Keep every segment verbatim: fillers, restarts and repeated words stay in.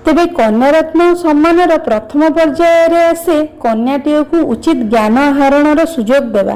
तेबे कन्यारत्न सम्मानर प्रथम पर्यायर आसे कन्याटीय को उचित ज्ञान आहरणर सुजोग देवा।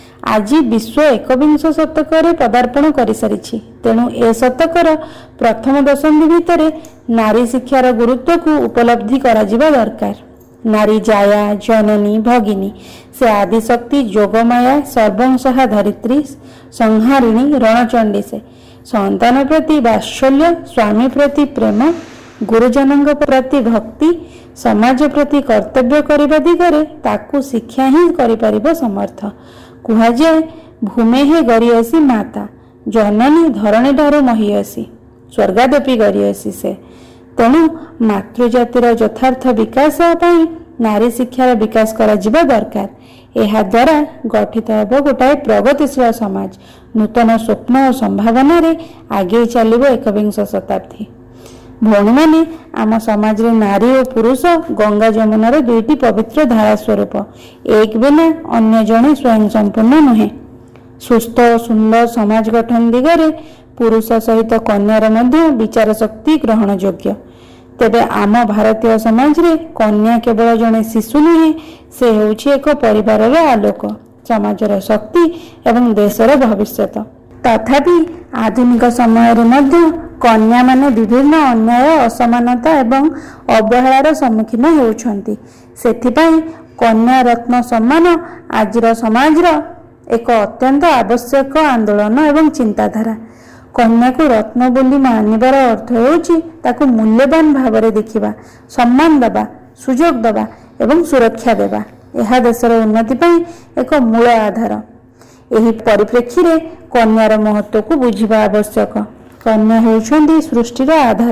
आज विश्व एकविंश शतक पदार्पण कर सारी, तेणु ए शतकर प्रथम दशंधि भितर नारी शिक्षार गुरुत्व को उपलब्धि करा जिबा दरकार। नारी जाया जननी भगिनी से आदिशक्ति जोगमाया सर्वंसहा धरित्री संहारिणी रणचंडी से संतान प्रति वात्सल्य, स्वामी प्रति प्रेम, गुरुजन प्रति भक्ति, समाज प्रति कर्तव्य करने दिगरे ताकू शिक्षा ही करिपारिब समर्थ। कुहाଯାଏ भूमे हे गरियसी माता, जननी धरणी ठारू महियसी, स्वर्गादपि गरियसी से। तेणु मातृजातिर यथार्थ विकास पाई नारी शिक्षार विकास करा जिबा दरकार। एहा द्वारा गठित हेब गोटाए प्रगतिशील समाज, नूतन स्वप्न और संभावना रे आगे चलिब एकविंश शताब्दी। भौणी माने आम समाज रे नारी और पुरुष गंगा जमुनार दुईटी पवित्र धारा स्वरूप, एक बिना अन्य जणे स्वयं संपूर्ण नुहे। सुस्थ और सुंदर समाज गठन दिगरे पुरुष सहित कन्यार मध्य विचार शक्ति ग्रहण योग्य। तेबे आम भारतीय समाज रे कन्या केवल जणे शिशु नुहे, से होउछि एक परिवारर आलोक, समाजर शक्ति एवं देशर भविष्यत। तथापि आधुनिक समय रे मध्य कन्या माने विभिन्न अन्याय, असमानता एवं अवहेलार सम्मुखीन होउछन्ति। सेथिपाई कन्या रत्न सम्मान आजिर समाजर एक अत्यंत आवश्यक आंदोलन एवं चिंताधारा। कन्या को रत्न बोली मानिबार अर्थ होउछि ताकू मूल्यवान भावरे देखिबा, सम्मान देबा, सुजोग देबा एवं सुरक्षा देबा। यह देशर उन्नति पाई एक मूल आधार। एही परिप्रेक्षी रे कन्यार महत्व को बुझिबा आवश्यक। कन्या होउछन्ति सृष्टिर आधार।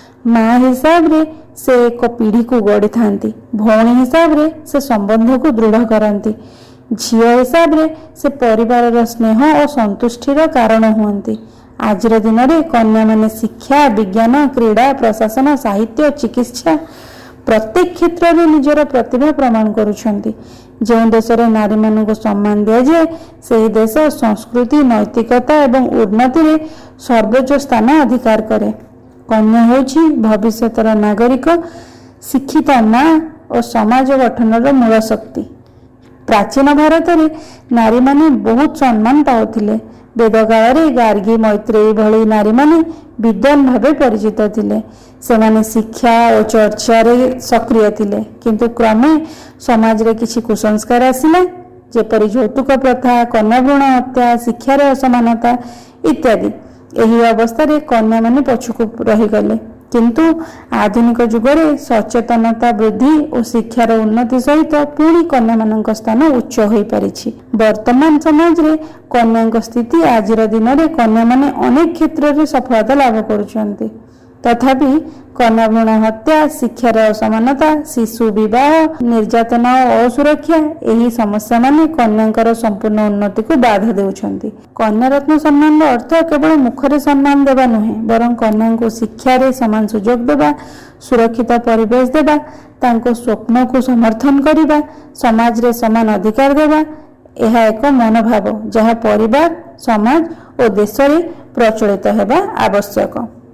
माँ हिसाब रे से एक पीढ़ी को गढ़ी थांती, भौणी हिसाब रे से संबंध को दृढ़ करती, झियो हिसाब रे से परिवार स्नेह और संतुष्टिर कारण हुअन्ति। आजिर दिन रे कन्या माने शिक्षा, विज्ञान, क्रीड़ा, प्रशासन, साहित्य, चिकित्सा प्रत्येक क्षेत्र में निजर प्रतिभा प्रमाण करुछन्ति। जो देश रे नारी मान को सम्मान दिया जाए, से देश संस्कृति, नैतिकता एवं उन्नति रे सर्वोच्च स्थान अधिकार करे। कन्या होछि भविष्यतर नागरिक, शिक्षित माँ और समाज गठनर मूल शक्ति। प्राचीन भारत रे नारी माने बहुत सम्मान पाउथिले। वेद काल रे गार्गी, मैत्रेयी भली नारी माने विद्वान भावे परिचित थिले। सेमाने शिक्षा और चर्चा रे सक्रिय थिले, किंतु क्रमे समाज रे किछि कुसंस्कार आसिला, जेपरि यौतुक प्रथा, कन्या भ्रूण हत्या, शिक्षार असमानता इत्यादि। एही अवस्था रे कन्या माने पछुक रही गले। किंतु आधुनिक जुगरे सचेतनता वृद्धि और शिक्षार उन्नति सहित पुणी कन्या मानक स्थान उच्च हो पारिछि। वर्तमान समाज रे कन्या स्थिति आजिर दिन रे कन्या माने अनेक क्षेत्र रे सफलता लाभ करुछन्ति। तथापि कन्या भ्रूण हत्या, शिक्षार असमानता, शिशु विवाह, निर्यातना और असुरक्षा यही समस्या माने कन्यांकर संपूर्ण उन्नति को बाधा देउछन्ति। कन्या रत्न सम्मान अर्थ केवल मुखरे सम्मान देवा नुहे, बरं कन्या को शिक्षा रे समान सुजोग देवा, सुरक्षित परिवेश देवा, तांको स्वप्न को समर्थन करिबा, समाज रे समान अधिकार देवा। यह एक मनोभाव जहाँ परिवार, समाज और देश रे प्रचलित हेबा आवश्यक।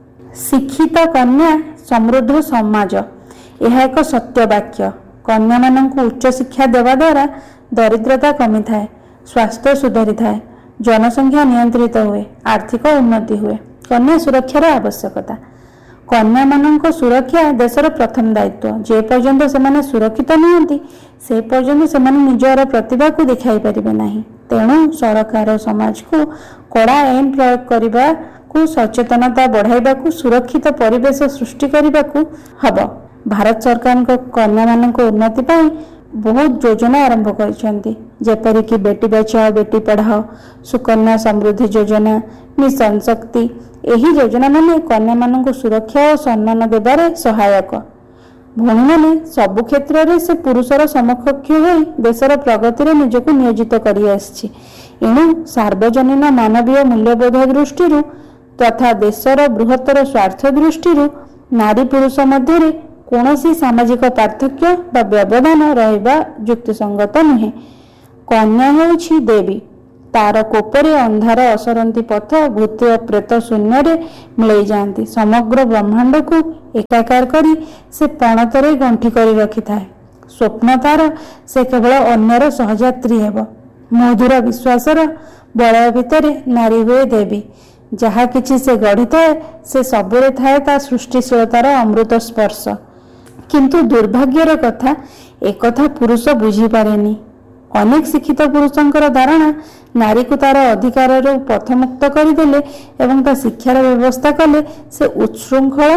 शिक्षित कन्या समृद्ध समाज, यह एक सत्य वाक्य। कन्या मानक उच्च शिक्षा देवा द्वारा दरिद्रता कमी थाए, स्वास्थ्य सुधरी थाए, जनसंख्या नियंत्रित हुए, आर्थिक उन्नति हुए। कन्या सुरक्षार आवश्यकता। कन्या मानक सुरक्षा देशर प्रथम दायित्व। जे पर्यंत से सुरक्षित नुहति से पर्यंत से निजर प्रतिभा को देखाई पारिबे नाही। तेणु सरकार समाज को कड़ा आईन प्रयोग करने को, सचेतनता बढ़ाइबा को, सुरक्षित परिवेश सृष्टि करने को हब। भारत सरकार को कन्या मानक उन्नति पाई बहुत योजना आरंभ करिसेंती, जेपरिक बेटी बचाओ बेटी पढ़ाओ, सुकन्या समृद्धि योजना, मिशन शक्ति। यही योजना माने कन्या मानक सुरक्षा और सम्मान देबारे सहायक। भौणी माने सबु क्षेत्र रे से पुरुषर समकक्ष होई देशर प्रगति रे निजको नियोजित करि आछि। एणु सार्वजनीन मानवीय मूल्यबोध दृष्टि तथा देशर बृहत्तर स्वार्थ दृष्टि नारी पुरुष मध्य कौनसी सामाजिक पार्थक्य व्यवधान रहिबा युक्तिसंगत नुहे। कन्या होउछि देवी, ତାର କୋପରେ ଅନ୍ଧାର ଅସରନ୍ତି ପଥ ଭୂତ ପ୍ରେତ ଶୂନ୍ୟରେ ମିଳେଇ ଯାଆନ୍ତି। ସମଗ୍ର ବ୍ରହ୍ମାଣ୍ଡକୁ ଏକାକାର କରି ସେ ପଣତରେ ଗଣ୍ଠି କରି ରଖିଥାଏ। ସ୍ୱପ୍ନ ତାର ସେ କେବଳ ଅନ୍ୟର ସହଯାତ୍ରୀ ହେବ। ମଧୁର ବିଶ୍ୱାସର ବଳୟ ଭିତରେ ନାରୀ ହୁଏ ଦେବୀ। ଯାହା କିଛି ସେ ଗଢ଼ିଥାଏ ସେ ସବୁରେ ଥାଏ ତା ସୃଷ୍ଟିଶୀଳତାର ଅମୃତ ସ୍ପର୍ଶ। କିନ୍ତୁ ଦୁର୍ଭାଗ୍ୟର କଥା, ଏକଥା ପୁରୁଷ ବୁଝିପାରେନି। ଅନେକ ଶିକ୍ଷିତ ପୁରୁଷଙ୍କର ଧାରଣା ନାରୀକୁ ତାର ଅଧିକାରରୁ ପଥମୁକ୍ତ କରିଦେଲେ ଏବଂ ତା ଶିକ୍ଷାର ବ୍ୟବସ୍ଥା କଲେ ସେ ଉଚ୍ଛୃଙ୍ଖଳ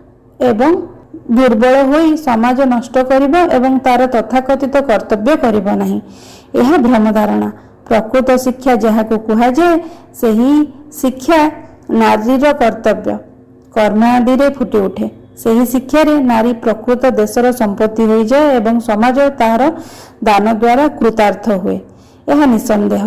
ଏବଂ ଦୁର୍ବଳ ହୋଇ ସମାଜ ନଷ୍ଟ କରିବ ଏବଂ ତାର ତଥାକଥିତ କର୍ତ୍ତବ୍ୟ କରିବ ନାହିଁ। ଏହା ଭ୍ରମ ଧାରଣା। ପ୍ରକୃତ ଶିକ୍ଷା ଯାହାକୁ କୁହାଯାଏ ସେହି ଶିକ୍ଷା ନାରୀର କର୍ତ୍ତବ୍ୟ କର୍ମ ଆଦିରେ ଫୁଟି ଉଠେ। ସେହି ଶିକ୍ଷାରେ ନାରୀ ପ୍ରକୃତ ଦେଶର ସମ୍ପତ୍ତି ହୋଇଯାଏ ଏବଂ ସମାଜ ତାହାର ଦାନ ଦ୍ୱାରା କୃତାର୍ଥ ହୁଏ। ଏହା ନିଃସନ୍ଦେହ।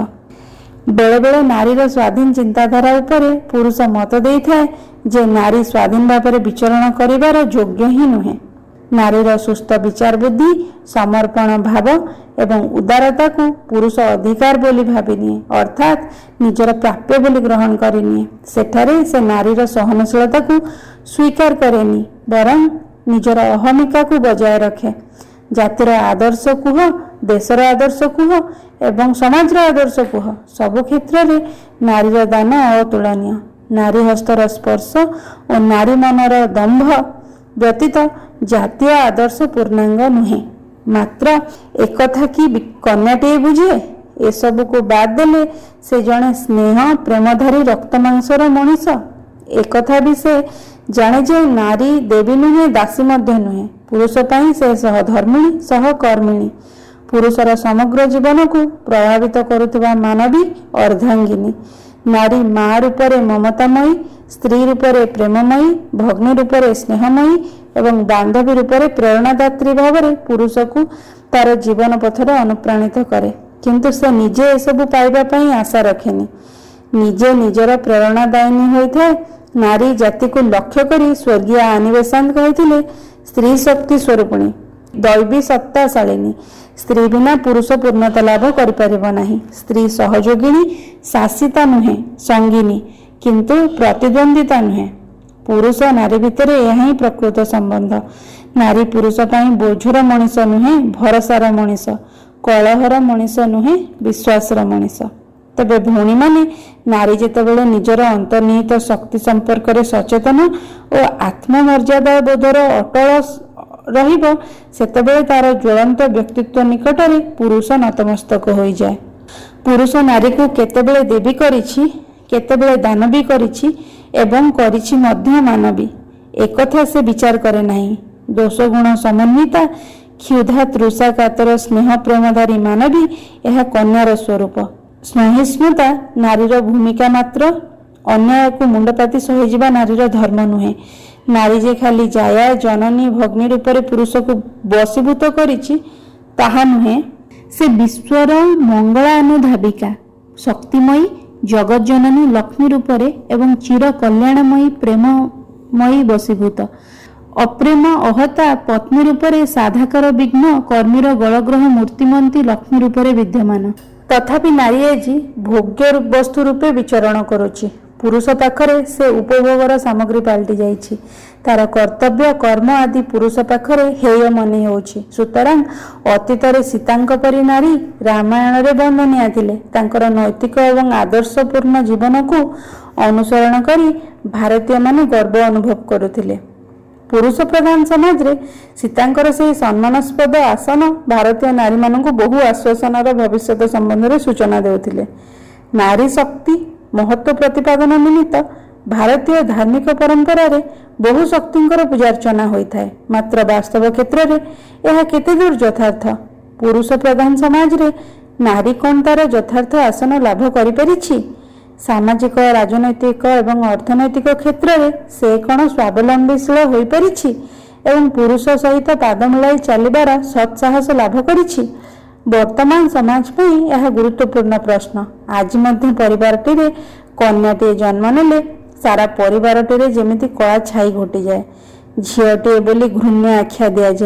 ବେଳେବେଳେ ନାରୀର ସ୍ୱାଧୀନ ଚିନ୍ତାଧାରା ଉପରେ ପୁରୁଷ ମତ ଦେଇଥାଏ ଯେ ନାରୀ ସ୍ୱାଧୀନ ଭାବରେ ବିଚରଣ କରିବାର ଯୋଗ୍ୟ ହିଁ ନୁହେଁ। ନାରୀର ସୁସ୍ଥ ବିଚାର ବୁଦ୍ଧି, ସମର୍ପଣ ଭାବ ଏବଂ ଉଦାରତାକୁ ପୁରୁଷ ଅଧିକାର ବୋଲି ଭାବିନିଏ, ଅର୍ଥାତ୍ ନିଜର ପ୍ରାପ୍ୟ ବୋଲି ଗ୍ରହଣ କରିନିଏ। ସେଠାରେ ସେ ନାରୀର ସହନଶୀଳତାକୁ ସ୍ୱୀକାର କରେନି, ବରଂ ନିଜର ଅହମିକାକୁ ବଜାୟ ରଖେ। ଜାତିର ଆଦର୍ଶ କୁହ, ଦେଶର ଆଦର୍ଶ କୁହ ଏବଂ ସମାଜର ଆଦର୍ଶ କୁହ, ସବୁ କ୍ଷେତ୍ରରେ ନାରୀର ଦାନ ଅତୁଳନୀୟ। ନାରୀ ହସ୍ତର ସ୍ପର୍ଶ ଓ ନାରୀ ମନର ଦମ୍ଭ ବ୍ୟତୀତ ଜାତୀୟ ଆଦର୍ଶ ପୂର୍ଣ୍ଣାଙ୍ଗ ନୁହେଁ। ମାତ୍ର ଏକଥା କି କନ୍ୟାଟିଏ ବୁଝେ? ଏସବୁକୁ ବାଦ ଦେଲେ ସେ ଜଣେ ସ୍ନେହ ପ୍ରେମଧାରୀ ରକ୍ତ ମାଂସର ମଣିଷ। ଏକଥା ବି ସେ ଜାଣେ ଯେ ନାରୀ ଦେବୀ ନୁହେଁ, ଦାସୀ ମଧ୍ୟ ନୁହେଁ। ପୁରୁଷ ପାଇଁ ସେ ସହଧର୍ମିଣୀ, ସହକର୍ମିଣୀ। ପୁରୁଷର ସମଗ୍ର ଜୀବନକୁ ପ୍ରଭାବିତ କରୁଥିବା ମାନବୀ ଅର୍ଦ୍ଧାଙ୍ଗିନୀ। ନାରୀ ମା ରୂପରେ ମମତାମୟୀ, ସ୍ତ୍ରୀ ରୂପରେ ପ୍ରେମମୟୀ, ଭଗ୍ନୀ ରୂପରେ ସ୍ନେହମୟୀ ଏବଂ ବାନ୍ଧବୀ ରୂପରେ ପ୍ରେରଣାଦାତ୍ରୀ ଭାବରେ ପୁରୁଷକୁ ତାର ଜୀବନ ପଥରେ ଅନୁପ୍ରାଣିତ କରେ। କିନ୍ତୁ ସେ ନିଜେ ଏସବୁ ପାଇବା ପାଇଁ ଆଶା ରଖେନି। ନିଜେ ନିଜର ପ୍ରେରଣାଦାୟିନୀ ହୋଇଥାଏ। ନାରୀ ଜାତିକୁ ଲକ୍ଷ୍ୟ କରି ସ୍ୱର୍ଗୀୟ ଆନି ବେସାନ୍ତ କହିଥିଲେ, ସ୍ତ୍ରୀ ଶକ୍ତି ସ୍ୱରୂପିଣୀ, ଦୈବୀ ସତ୍ତା ଶାଳିନୀ। ସ୍ତ୍ରୀ ବିନା ପୁରୁଷ ପୂର୍ଣ୍ଣତା ଲାଭ କରିପାରିବ ନାହିଁ। ସ୍ତ୍ରୀ ସହଯୋଗିନୀ, ଶାସିତା ନୁହେଁ, ସଙ୍ଗିନୀ, କିନ୍ତୁ ପ୍ରତିଦ୍ୱନ୍ଦିତା ନୁହେଁ। ପୁରୁଷ ନାରୀ ଭିତରେ ଏହା ହିଁ ପ୍ରକୃତ ସମ୍ବନ୍ଧ। ନାରୀ ପୁରୁଷ ପାଇଁ ବୋଝର ମଣିଷ ନୁହେଁ, ଭରସାର ମଣିଷ, କଳହର ମଣିଷ ନୁହେଁ, ବିଶ୍ୱାସର ମଣିଷ। ତେବେ ଭଉଣୀମାନେ, ନାରୀ ଯେତେବେଳେ ନିଜର ଅନ୍ତର୍ନିହିତ ଶକ୍ତି ସମ୍ପର୍କରେ ସଚେତନ ଓ ଆତ୍ମମର୍ଯ୍ୟାଦା ବୋଧର ଅଟଳ ରହିବ, ସେତେବେଳେ ତାର ଜ୍ୱଳନ୍ତ ବ୍ୟକ୍ତିତ୍ୱ ନିକଟରେ ପୁରୁଷ ନତମସ୍ତକ ହୋଇଯାଏ। ପୁରୁଷ ନାରୀକୁ କେତେବେଳେ ଦେବୀ କରିଛି, କେତେବେଳେ ଦାନବୀ କରିଛି ଏବଂ କରିଛି ମଧ୍ୟ ମାନବୀ, ଏକଥା ସେ ବିଚାର କରେ ନାହିଁ। ଦୋଷଗୁଣ ସମନ୍ୱିତା, କ୍ଷୁଧା ତୃଷା କାତର ସ୍ନେହ ପ୍ରେମଧାରୀ ମାନବୀ ଏହା କନ୍ୟାର ସ୍ୱରୂପ। ସହିଷ୍ଣୁତା ନାରୀର ଭୂମିକା ମାତ୍ର। ଅନ୍ୟାୟକୁ ମୁଣ୍ଡପାତି ସହିଯିବା ନାରୀର ଧର୍ମ ନୁହେଁ। ନାରୀ ଯେ ଖାଲି ଜାୟା, ଜନନୀ, ଭଗ୍ନୀ ରୂପରେ ପୁରୁଷକୁ ବଶୀଭୂତ କରିଛି ତାହା ନୁହେଁ, ସେ ବିଶ୍ୱର ମଙ୍ଗଳାନୁଧାବିକା, ଶକ୍ତିମୟୀ, ଜଗଜ୍ଜନନୀ ଲକ୍ଷ୍ମୀ ରୂପରେ ଏବଂ ଚିର କଲ୍ୟାଣମୟୀ ପ୍ରେମମୟୀ ବଶୀଭୂତ। ଅପ୍ରେମ ଅହତା ପତ୍ନୀ ରୂପରେ, ସାଧାକର ବିଘ୍ନ କର୍ମୀର ଗଳଗ୍ରହ ମୂର୍ତ୍ତିମନ୍ତୀ ଲକ୍ଷ୍ମୀ ରୂପରେ ବିଦ୍ୟମାନ। ତଥାପି ନାରୀ ଆଜି ଭୋଗ୍ୟ ବସ୍ତୁ ରୂପେ ବିଚରଣ କରୁଛି। ପୁରୁଷ ପାଖରେ ସେ ଉପଭୋଗର ସାମଗ୍ରୀ ପାଲଟି ଯାଇଛି। ତାର କର୍ତ୍ତବ୍ୟ କର୍ମ ଆଦି ପୁରୁଷ ପାଖରେ ହେୟ ମନେ ହେଉଛି। ସୁତରାଂ ଅତୀତରେ ସୀତାଙ୍କ ପରି ନାରୀ ରାମାୟଣରେ ବନ୍ଦନିଆ ଥିଲେ। ତାଙ୍କର ନୈତିକ ଏବଂ ଆଦର୍ଶପୂର୍ଣ୍ଣ ଜୀବନକୁ ଅନୁସରଣ କରି ଭାରତୀୟମାନେ ଗର୍ବ ଅନୁଭବ କରୁଥିଲେ। ପୁରୁଷ ପ୍ରଧାନ ସମାଜରେ ସୀତାଙ୍କର ସେହି ସମ୍ମାନାସ୍ପଦ ଆସନ ଭାରତୀୟ ନାରୀମାନଙ୍କୁ ବହୁ ଆଶ୍ୱାସନାର ଭବିଷ୍ୟତ ସମ୍ବନ୍ଧରେ ସୂଚନା ଦେଉଥିଲେ। ନାରୀ ଶକ୍ତି ମହତ୍ଵ ପ୍ରତିପାଦନ ନିମିତ୍ତ ଭାରତୀୟ ଧାର୍ମିକ ପରମ୍ପରାରେ ବହୁ ଶକ୍ତିଙ୍କର ପୂଜାର୍ଚ୍ଚନା ହୋଇଥାଏ। ମାତ୍ର ବାସ୍ତବ କ୍ଷେତ୍ରରେ ଏହା କେତେ ଦୂର ଯଥାର୍ଥ? ପୁରୁଷ ପ୍ରଧାନ ସମାଜରେ ନାରୀ କ'ଣ ତାର ଯଥାର୍ଥ ଆସନ ଲାଭ କରିପାରିଛି? ସାମାଜିକ, ରାଜନୈତିକ ଏବଂ ଅର୍ଥନୈତିକ କ୍ଷେତ୍ରରେ ସେ କ'ଣ ସ୍ୱାବଲମ୍ବୀଶୀଳ ହୋଇପାରିଛି ଏବଂ ପୁରୁଷ ସହିତ ପାଦ ମିଳାଇ ଚାଲିବାର ସତ୍ସାହସ ଲାଭ କରିଛି? ବର୍ତ୍ତମାନ ସମାଜ ପାଇଁ ଏହା ଗୁରୁତ୍ୱପୂର୍ଣ୍ଣ ପ୍ରଶ୍ନ। ଆଜି ମଧ୍ୟ ପରିବାରଟିରେ କନ୍ୟାଟିଏ ଜନ୍ମ ନେଲେ ସାରା ପରିବାରଟିରେ ଯେମିତି କଳା ଛାଇ ଘୋଟିଯାଏ। ଝିଅଟିଏ ବୋଲି ଘୃଣ୍ୟ ଆଖ୍ୟା ଦିଆଯାଏ।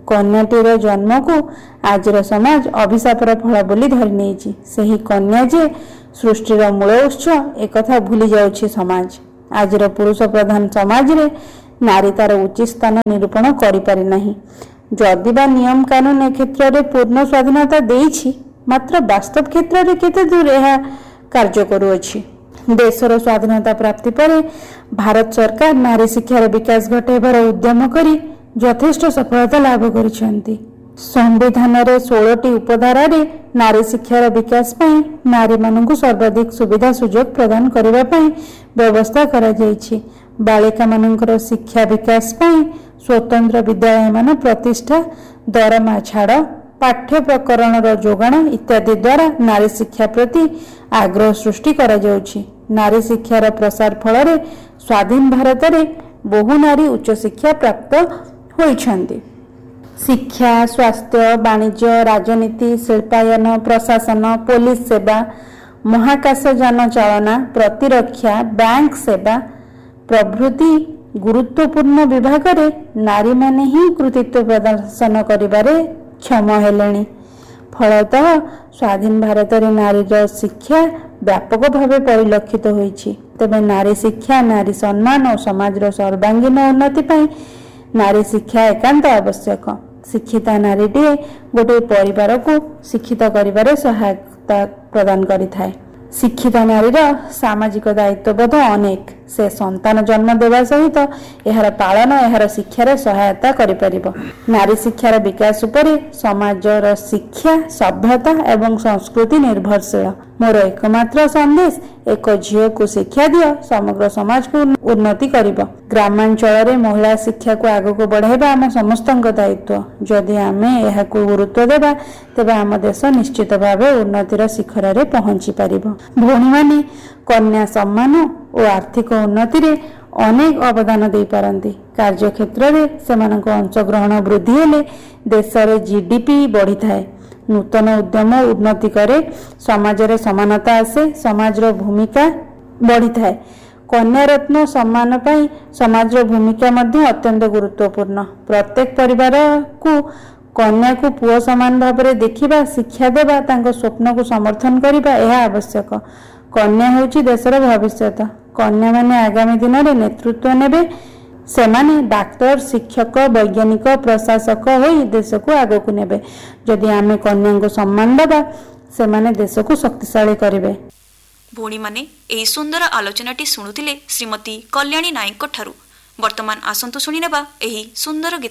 କନ୍ୟାଟିର ଜନ୍ମକୁ ଆଜିର ସମାଜ ଅଭିଶାପର ଫଳ ବୋଲି ଧରି ନେଇଛି। ସେହି କନ୍ୟା ଯେ ସୃଷ୍ଟିର ମୂଳ ଉତ୍ସ ଏକଥା ଭୁଲି ଯାଉଛି ସମାଜ। ଆଜିର ପୁରୁଷ ପ୍ରଧାନ ସମାଜରେ ନାରୀ ତାର ଉଚିତ ସ୍ଥାନ ନିରୂପଣ କରିପାରି ନାହିଁ। ଯଦିବା ନିୟମ କାନୁନ ଏ କ୍ଷେତ୍ରରେ ପୂର୍ଣ୍ଣ ସ୍ୱାଧୀନତା ଦେଇଛି, ମାତ୍ର ବାସ୍ତବ କ୍ଷେତ୍ରରେ କେତେ ଦୂର ଏହା କାର୍ଯ୍ୟ କରୁଅଛି। ଦେଶର ସ୍ୱାଧୀନତା ପ୍ରାପ୍ତି ପରେ ଭାରତ ସରକାର ନାରୀ ଶିକ୍ଷାର ବିକାଶ ଘଟାଇବାର ଉଦ୍ୟମ କରି ଯଥେଷ୍ଟ ସଫଳତା ଲାଭ କରିଛନ୍ତି। ସମ୍ବିଧାନରେ ଷୋଳଟି ଉପଧାରାରେ ନାରୀ ଶିକ୍ଷାର ବିକାଶ ପାଇଁ ନାରୀମାନଙ୍କୁ ସର୍ବାଧିକ ସୁବିଧା ସୁଯୋଗ ପ୍ରଦାନ କରିବା ପାଇଁ ବ୍ୟବସ୍ଥା କରାଯାଇଛି। ବାଳିକାମାନଙ୍କର ଶିକ୍ଷା ବିକାଶ ପାଇଁ ସ୍ୱତନ୍ତ୍ର ବିଦ୍ୟାଳୟମାନ ପ୍ରତିଷ୍ଠା, ଦରମା ଛାଡ଼, ପାଠ୍ୟ ପ୍ରକରଣର ଯୋଗାଣ ଇତ୍ୟାଦି ଦ୍ୱାରା ନାରୀ ଶିକ୍ଷା ପ୍ରତି ଆଗ୍ରହ ସୃଷ୍ଟି କରାଯାଉଛି। ନାରୀ ଶିକ୍ଷାର ପ୍ରସାର ଫଳରେ ସ୍ୱାଧୀନ ଭାରତରେ ବହୁ ନାରୀ ଉଚ୍ଚଶିକ୍ଷା ପ୍ରାପ୍ତ ହୋଇଛନ୍ତି। ଶିକ୍ଷା, ସ୍ୱାସ୍ଥ୍ୟ, ବାଣିଜ୍ୟ, ରାଜନୀତି, ଶିଳ୍ପାୟନ, ପ୍ରଶାସନ, ପୋଲିସ ସେବା, ମହାକାଶଯାନ ଚାଳନା, ପ୍ରତିରକ୍ଷା, ବ୍ୟାଙ୍କ ସେବା ପ୍ରଭୃତି ଗୁରୁତ୍ୱପୂର୍ଣ୍ଣ ବିଭାଗରେ ନାରୀମାନେ ହିଁ କୃତିତ୍ୱ ପ୍ରଦର୍ଶନ କରିବାରେ କ୍ଷମ ହେଲେଣି। ଫଳତଃ ସ୍ୱାଧୀନ ଭାରତରେ ନାରୀର ଶିକ୍ଷା ବ୍ୟାପକ ଭାବେ ପରିଲକ୍ଷିତ ହୋଇଛି। ତେବେ ନାରୀ ଶିକ୍ଷା, ନାରୀ ସମ୍ମାନ ଓ ସମାଜର ସର୍ବାଙ୍ଗୀନ ଉନ୍ନତି ପାଇଁ ନାରୀ ଶିକ୍ଷା ଏକାନ୍ତ ଆବଶ୍ୟକ। ଶିକ୍ଷିତା ନାରୀଟିଏ ଗୋଟିଏ ପରିବାରକୁ ଶିକ୍ଷିତ କରିବାରେ ସହାୟତା ପ୍ରଦାନ କରିଥାଏ। ଶିକ୍ଷିତ ନାରୀର ସାମାଜିକ ଦାୟିତ୍ୱବୋଧ ଅନେକ। ସେ ସନ୍ତାନ ଜନ୍ମ ଦେବା ସହିତ ଏହାର ପାଳନ, ଏହାର ଶିକ୍ଷାରେ ସହାୟତା କରିପାରିବ। ନାରୀ ଶିକ୍ଷାର ବିକାଶ ଉପରେ ସମାଜର ଶିକ୍ଷା, ସଭ୍ୟତା ଏବଂ ସଂସ୍କୃତି ନିର୍ଭରଶୀଳ। ମୋର ଏକମାତ୍ର ସନ୍ଦେଶ, ଏକ ଝିଅକୁ ଶିକ୍ଷା ଦିଅ, ସମଗ୍ର ସମାଜକୁ ଉନ୍ନତି କରିବ। ଗ୍ରାମାଞ୍ଚଳରେ ମହିଳା ଶିକ୍ଷାକୁ ଆଗକୁ ବଢ଼ାଇବା ଆମ ସମସ୍ତଙ୍କ ଦାୟିତ୍ୱ। ଯଦି ଆମେ ଏହାକୁ ଗୁରୁତ୍ୱ ଦେବା, ତେବେ ଆମ ଦେଶ ନିଶ୍ଚିତ ଭାବେ ଉନ୍ନତିର ଶିଖରରେ ପହଞ୍ଚି ପାରିବ। ଭଉଣୀମାନେ କନ୍ୟା ସମ୍ମାନ ଓ ଆର୍ଥିକ ଉନ୍ନତିରେ ଅନେକ ଅବଦାନ ଦେଇପାରନ୍ତି। କାର୍ଯ୍ୟକ୍ଷେତ୍ରରେ ସେମାନଙ୍କ ଅଂଶଗ୍ରହଣ ବୃଦ୍ଧି ହେଲେ ଦେଶର ଜିଡିପି ବଢ଼ିଥାଏ। ନୂତନ ଉଦ୍ୟମ ଉନ୍ନତି କରେ, ସମାଜରେ ସମାନତା ଆସେ, ସମାଜର ଭୂମିକା ବଢ଼ିଥାଏ। କନ୍ୟାରତ୍ନ ସମ୍ମାନ ପାଇଁ ସମାଜର ଭୂମିକା ମଧ୍ୟ ଅତ୍ୟନ୍ତ ଗୁରୁତ୍ୱପୂର୍ଣ୍ଣ। ପ୍ରତ୍ୟେକ ପରିବାରକୁ କନ୍ୟାକୁ ପୁଅ ସମାନ ଭାବରେ ଦେଖିବା, ଶିକ୍ଷା ଦେବା, ତାଙ୍କ ସ୍ୱପ୍ନକୁ ସମର୍ଥନ କରିବା ଏହା ଆବଶ୍ୟକ। କନ୍ୟା ହେଉଛି ଦେଶର ଭବିଷ୍ୟତ। କନ୍ୟାମାନେ ଆଗାମୀ ଦିନରେ ନେତୃତ୍ୱ ନେବେ। ସେମାନେ ଡାକ୍ତର, ଶିକ୍ଷକ, ବୈଜ୍ଞାନିକ, ପ୍ରଶାସକ ହୋଇ ଦେଶକୁ ଆଗକୁ ନେବେ। ଯଦି ଆମେ କନ୍ୟାଙ୍କୁ ସମ୍ମାନ ଦେବା, ସେମାନେ ଦେଶକୁ ଶକ୍ତିଶାଳୀ କରିବେ। ଭଉଣୀମାନେ ଏହି ସୁନ୍ଦର ଆଲୋଚନାଟି ଶୁଣୁଥିଲେ ଶ୍ରୀମତୀ କଲ୍ୟାଣୀ ନାୟକଙ୍କ ଠାରୁ। ବର୍ତ୍ତମାନ ଆସନ୍ତୁ ଶୁଣିନେବା ଏହି ସୁନ୍ଦର ଗୀତ।